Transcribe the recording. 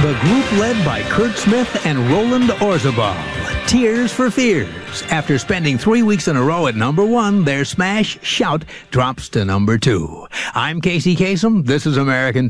The group led by Kurt Smith and Roland Orzabal. Tears for Fears. After spending 3 weeks in a row at number 1, their smash Shout drops to number 2. I'm Casey Kasem. This is American